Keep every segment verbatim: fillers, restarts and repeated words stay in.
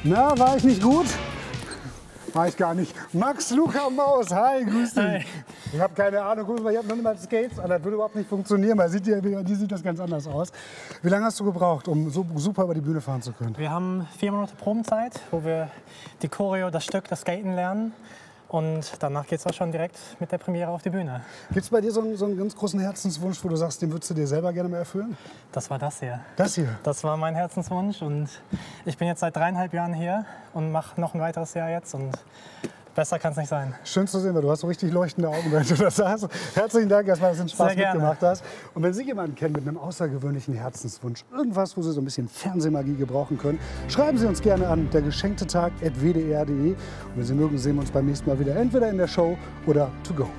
Na, war ich nicht gut? War ich gar nicht. Max Luca Maus, hi, grüß dich. Hi. Ich habe keine Ahnung, guck mal, ich habe noch nicht mal Skates an, das würde überhaupt nicht funktionieren, weil sieht die, die sieht das ganz anders aus. Wie lange hast du gebraucht, um so super über die Bühne fahren zu können? Wir haben vier Monate Probenzeit, wo wir die Choreo, das Stück, das Skaten lernen. Und danach geht es auch schon direkt mit der Premiere auf die Bühne. Gibt es bei dir so einen, so einen ganz großen Herzenswunsch, wo du sagst, den würdest du dir selber gerne mal erfüllen? Das war das hier. Das hier? Das war mein Herzenswunsch. Und ich bin jetzt seit dreieinhalb Jahren hier und mache noch ein weiteres Jahr jetzt. Und besser kann es nicht sein. Schön zu sehen, weil du hast so richtig leuchtende Augen, wenn du das sagst. Herzlichen Dank erstmal, dass du den Spaß mitgemacht hast. Und wenn Sie jemanden kennen mit einem außergewöhnlichen Herzenswunsch, irgendwas, wo Sie so ein bisschen Fernsehmagie gebrauchen können, schreiben Sie uns gerne an der geschenkte Tag at w d r punkt d e. Und wenn Sie mögen, sehen wir uns beim nächsten Mal wieder entweder in der Show oder to go.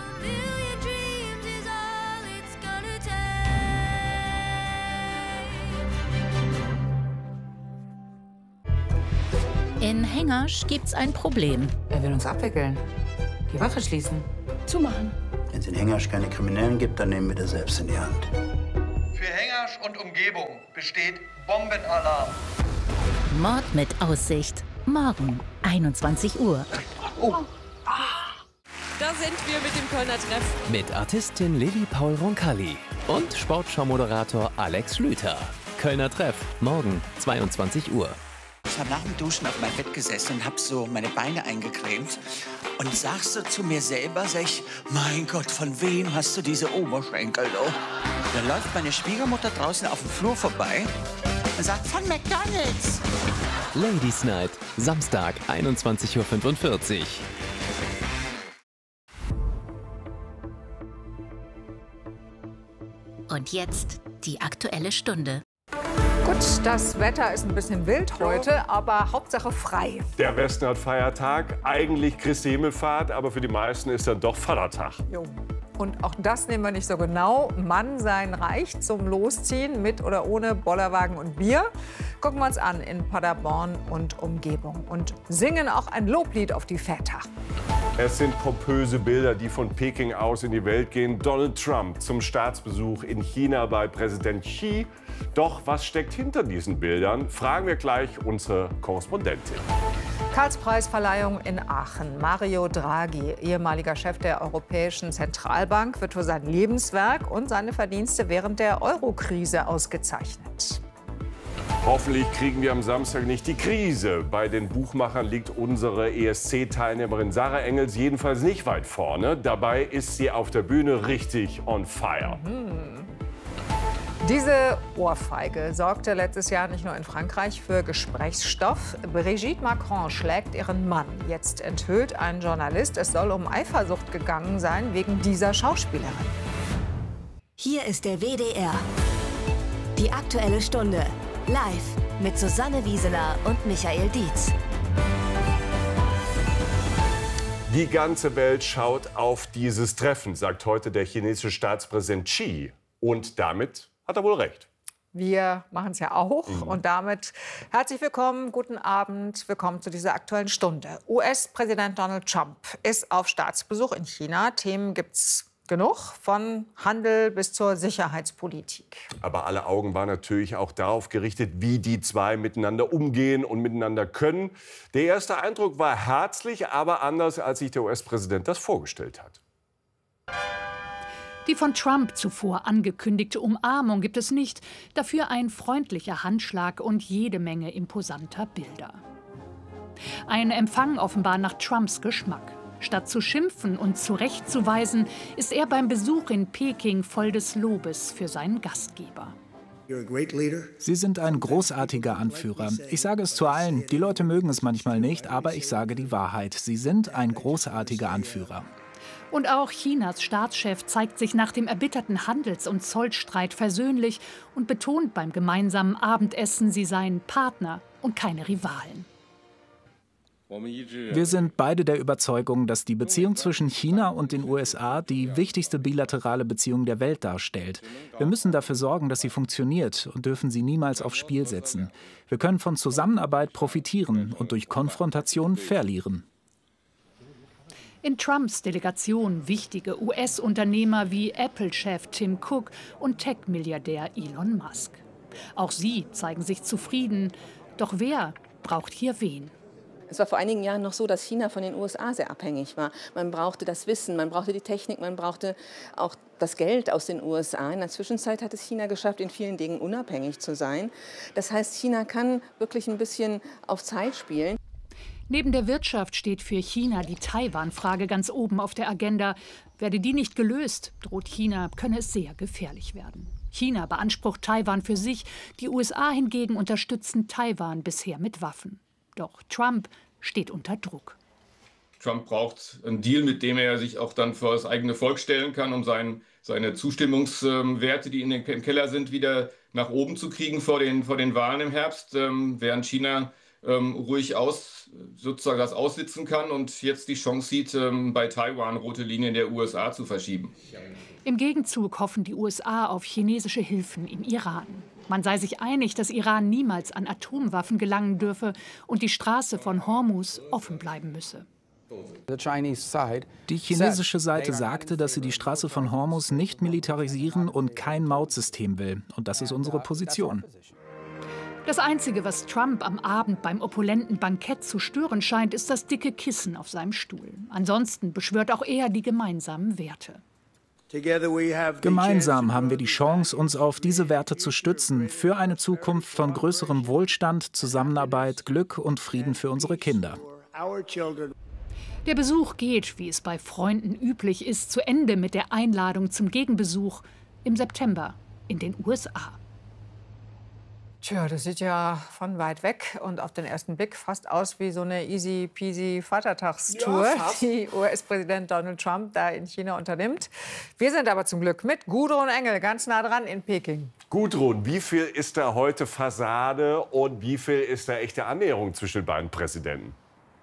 In Hengersch gibt's ein Problem. Er will uns abwickeln. Die Wache schließen. Zumachen. Wenn es in Hengersch keine Kriminellen gibt, dann nehmen wir das selbst in die Hand. Für Hengersch und Umgebung besteht Bombenalarm. Mord mit Aussicht. Morgen, einundzwanzig Uhr. Oh. Da sind wir mit dem Kölner Treff. Mit Artistin Lilly Paul Roncalli und Sportschau-Moderator Alex Schlüter. Kölner Treff, morgen, zweiundzwanzig Uhr. Ich habe nach dem Duschen auf meinem Bett gesessen und habe so meine Beine eingecremt. Und sag so zu mir selber, sag ich, mein Gott, von wem hast du diese Oberschenkel? Oh? Da läuft meine Schwiegermutter draußen auf dem Flur vorbei und sagt, von McDonald's. Ladies Night, Samstag, einundzwanzig Uhr fünfundvierzig. Und jetzt die Aktuelle Stunde. Gut, das Wetter ist ein bisschen wild heute, aber Hauptsache frei. Der Westen hat Feiertag, eigentlich Christi Himmelfahrt, aber für die meisten ist dann doch Vatertag. Jo. Und auch das nehmen wir nicht so genau. Mann sein reicht zum Losziehen mit oder ohne Bollerwagen und Bier. Gucken wir uns an in Paderborn und Umgebung und singen auch ein Loblied auf die Väter. Es sind pompöse Bilder, die von Peking aus in die Welt gehen. Donald Trump zum Staatsbesuch in China bei Präsident Xi. Doch was steckt hinter diesen Bildern? Fragen wir gleich unsere Korrespondentin. Karlspreisverleihung in Aachen. Mario Draghi, ehemaliger Chef der Europäischen Zentralbank, wird für sein Lebenswerk und seine Verdienste während der Euro-Krise ausgezeichnet. Hoffentlich kriegen wir am Samstag nicht die Krise. Bei den Buchmachern liegt unsere E S C-Teilnehmerin Sarah Engels jedenfalls nicht weit vorne. Dabei ist sie auf der Bühne richtig on fire. Mhm. Diese Ohrfeige sorgte letztes Jahr nicht nur in Frankreich für Gesprächsstoff. Brigitte Macron schlägt ihren Mann. Jetzt enthüllt ein Journalist, es soll um Eifersucht gegangen sein wegen dieser Schauspielerin. Hier ist der W D R. Die Aktuelle Stunde. Live mit Susanne Wieseler und Michael Dietz. Die ganze Welt schaut auf dieses Treffen, sagt heute der chinesische Staatspräsident Xi. Und damit hat er wohl recht. Wir machen es ja auch. Mhm. Und damit herzlich willkommen, guten Abend, willkommen zu dieser Aktuellen Stunde. U S-Präsident Donald Trump ist auf Staatsbesuch in China. Themen gibt's genug, von Handel bis zur Sicherheitspolitik. Aber alle Augen waren natürlich auch darauf gerichtet, wie die zwei miteinander umgehen und miteinander können. Der erste Eindruck war herzlich, aber anders, als sich der U S-Präsident das vorgestellt hat. Die von Trump zuvor angekündigte Umarmung gibt es nicht. Dafür ein freundlicher Handschlag und jede Menge imposanter Bilder. Ein Empfang offenbar nach Trumps Geschmack. Statt zu schimpfen und zurechtzuweisen, ist er beim Besuch in Peking voll des Lobes für seinen Gastgeber. Sie sind ein großartiger Anführer. Ich sage es zu allen, die Leute mögen es manchmal nicht, aber ich sage die Wahrheit. Sie sind ein großartiger Anführer. Und auch Chinas Staatschef zeigt sich nach dem erbitterten Handels- und Zollstreit versöhnlich und betont beim gemeinsamen Abendessen, sie seien Partner und keine Rivalen. Wir sind beide der Überzeugung, dass die Beziehung zwischen China und den U S A die wichtigste bilaterale Beziehung der Welt darstellt. Wir müssen dafür sorgen, dass sie funktioniert und dürfen sie niemals aufs Spiel setzen. Wir können von Zusammenarbeit profitieren und durch Konfrontation verlieren. In Trumps Delegation wichtige U S-Unternehmer wie Apple-Chef Tim Cook und Tech-Milliardär Elon Musk. Auch sie zeigen sich zufrieden. Doch wer braucht hier wen? Es war vor einigen Jahren noch so, dass China von den U S A sehr abhängig war. Man brauchte das Wissen, man brauchte die Technik, man brauchte auch das Geld aus den U S A. In der Zwischenzeit hat es China geschafft, in vielen Dingen unabhängig zu sein. Das heißt, China kann wirklich ein bisschen auf Zeit spielen. Neben der Wirtschaft steht für China die Taiwan-Frage ganz oben auf der Agenda. Werde die nicht gelöst, droht China, könne es sehr gefährlich werden. China beansprucht Taiwan für sich, die U S A hingegen unterstützen Taiwan bisher mit Waffen. Doch Trump steht unter Druck. Trump braucht einen Deal, mit dem er sich auch dann vor das eigene Volk stellen kann, um sein, seine Zustimmungswerte, die in den, im Keller sind, wieder nach oben zu kriegen vor den, vor den Wahlen im Herbst, ähm, während China ähm, ruhig aus, sozusagen das aussitzen kann und jetzt die Chance sieht, ähm, bei Taiwan rote Linien der U S A zu verschieben. Im Gegenzug hoffen die U S A auf chinesische Hilfen im Iran. Man sei sich einig, dass Iran niemals an Atomwaffen gelangen dürfe und die Straße von Hormuz offen bleiben müsse. Die chinesische Seite sagte, dass sie die Straße von Hormuz nicht militarisieren und kein Mautsystem will. Und das ist unsere Position. Das Einzige, was Trump am Abend beim opulenten Bankett zu stören scheint, ist das dicke Kissen auf seinem Stuhl. Ansonsten beschwört auch er die gemeinsamen Werte. Gemeinsam haben wir die Chance, uns auf diese Werte zu stützen, für eine Zukunft von größerem Wohlstand, Zusammenarbeit, Glück und Frieden für unsere Kinder. Der Besuch geht, wie es bei Freunden üblich ist, zu Ende mit der Einladung zum Gegenbesuch im September in den U S A. Tja, das sieht ja von weit weg und auf den ersten Blick fast aus wie so eine easy-peasy Vatertagstour, ja, die U S-Präsident Donald Trump da in China unternimmt. Wir sind aber zum Glück mit Gudrun Engel ganz nah dran in Peking. Gudrun, wie viel ist da heute Fassade und wie viel ist da echte Annäherung zwischen den beiden Präsidenten?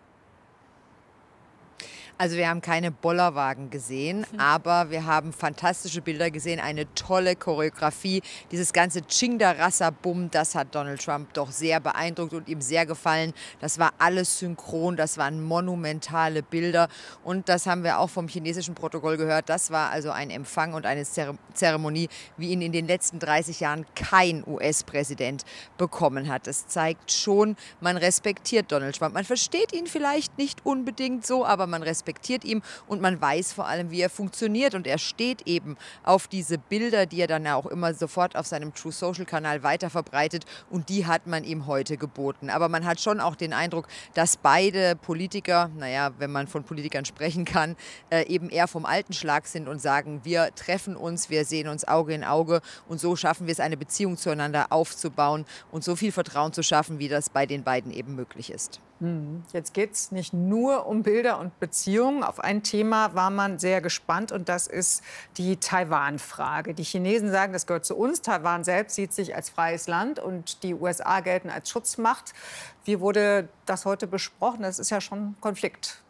Also wir haben keine Bollerwagen gesehen, aber wir haben fantastische Bilder gesehen, eine tolle Choreografie. Dieses ganze Chingda-Rassa-Bum, das hat Donald Trump doch sehr beeindruckt und ihm sehr gefallen. Das war alles synchron, das waren monumentale Bilder. Und das haben wir auch vom chinesischen Protokoll gehört. Das war also ein Empfang und eine Zeremonie, wie ihn in den letzten dreißig Jahren kein U S-Präsident bekommen hat. Das zeigt schon, man respektiert Donald Trump. Man versteht ihn vielleicht nicht unbedingt so, aber man respektiert ihm und man weiß vor allem, wie er funktioniert. Und er steht eben auf diese Bilder, die er dann auch immer sofort auf seinem True Social Kanal weiterverbreitet. Und die hat man ihm heute geboten. Aber man hat schon auch den Eindruck, dass beide Politiker, naja, wenn man von Politikern sprechen kann, äh, eben eher vom alten Schlag sind und sagen, wir treffen uns, wir sehen uns Auge in Auge. Und so schaffen wir es, eine Beziehung zueinander aufzubauen und so viel Vertrauen zu schaffen, wie das bei den beiden eben möglich ist. Jetzt geht es nicht nur um Bilder und Beziehungen. Auf ein Thema war man sehr gespannt, und das ist die Taiwan-Frage. Die Chinesen sagen, das gehört zu uns. Taiwan selbst sieht sich als freies Land und die U S A gelten als Schutzmacht. Wie wurde das heute besprochen? Das ist ja schon Konflikt.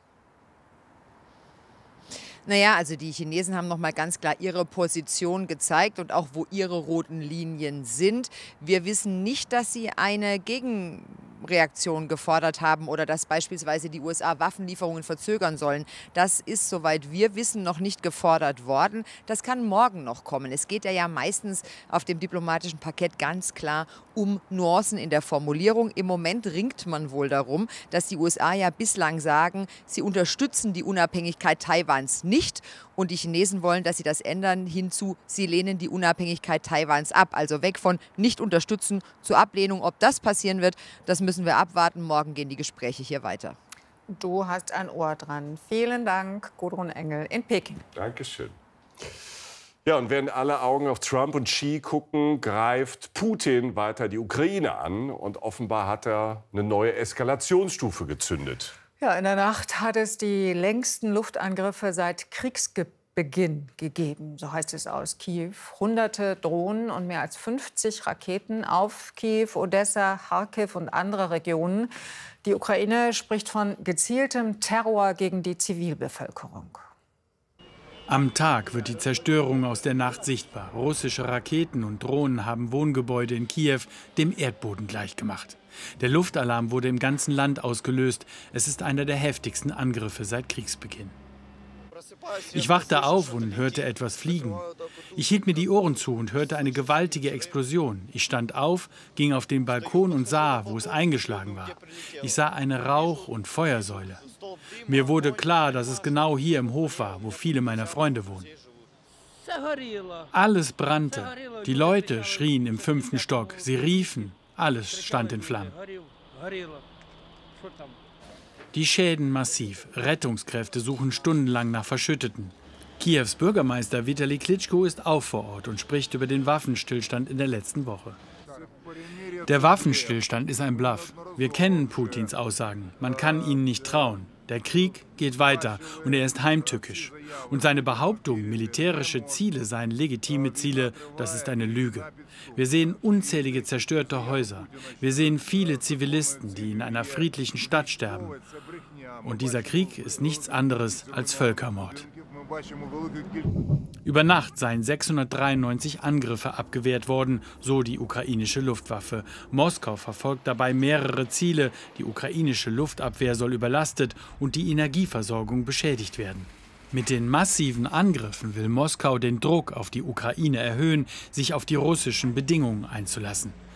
Naja, also die Chinesen haben noch mal ganz klar ihre Position gezeigt und auch, wo ihre roten Linien sind. Wir wissen nicht, dass sie eine Gegenreaktion gefordert haben oder dass beispielsweise die U S A Waffenlieferungen verzögern sollen. Das ist, soweit wir wissen, noch nicht gefordert worden. Das kann morgen noch kommen. Es geht ja, ja meistens auf dem diplomatischen Parkett ganz klar um Nuancen in der Formulierung. Im Moment ringt man wohl darum, dass die U S A ja bislang sagen, sie unterstützen die Unabhängigkeit Taiwans nicht. Und die Chinesen wollen, dass sie das ändern, hinzu, sie lehnen die Unabhängigkeit Taiwans ab. Also weg von nicht unterstützen zur Ablehnung. Ob das passieren wird, das müssen wir abwarten. Morgen gehen die Gespräche hier weiter. Du hast ein Ohr dran. Vielen Dank, Gudrun Engel in Peking. Dankeschön. Ja, und während alle Augen auf Trump und Xi gucken, greift Putin weiter die Ukraine an. Und offenbar hat er eine neue Eskalationsstufe gezündet. Ja, in der Nacht hat es die längsten Luftangriffe seit Kriegsbeginn gegeben, so heißt es aus Kiew. Hunderte Drohnen und mehr als fünfzig Raketen auf Kiew, Odessa, Kharkiv und andere Regionen. Die Ukraine spricht von gezieltem Terror gegen die Zivilbevölkerung. Am Tag wird die Zerstörung aus der Nacht sichtbar. Russische Raketen und Drohnen haben Wohngebäude in Kiew dem Erdboden gleichgemacht. Der Luftalarm wurde im ganzen Land ausgelöst. Es ist einer der heftigsten Angriffe seit Kriegsbeginn. Ich wachte auf und hörte etwas fliegen. Ich hielt mir die Ohren zu und hörte eine gewaltige Explosion. Ich stand auf, ging auf den Balkon und sah, wo es eingeschlagen war. Ich sah eine Rauch- und Feuersäule. Mir wurde klar, dass es genau hier im Hof war, wo viele meiner Freunde wohnen. Alles brannte. Die Leute schrien im fünften Stock. Sie riefen. Alles stand in Flammen. Die Schäden massiv. Rettungskräfte suchen stundenlang nach Verschütteten. Kiews Bürgermeister Vitali Klitschko ist auch vor Ort und spricht über den Waffenstillstand in der letzten Woche. Der Waffenstillstand ist ein Bluff. Wir kennen Putins Aussagen. Man kann ihnen nicht trauen. Der Krieg geht weiter und er ist heimtückisch. Und seine Behauptung, militärische Ziele seien legitime Ziele, das ist eine Lüge. Wir sehen unzählige zerstörte Häuser. Wir sehen viele Zivilisten, die in einer friedlichen Stadt sterben. Und dieser Krieg ist nichts anderes als Völkermord. Über Nacht seien sechshundertdreiundneunzig Angriffe abgewehrt worden, so die ukrainische Luftwaffe. Moskau verfolgt dabei mehrere Ziele. Die ukrainische Luftabwehr soll überlastet und die Energieversorgung beschädigt werden. Mit den massiven Angriffen will Moskau den Druck auf die Ukraine erhöhen, sich auf die russischen Bedingungen einzulassen.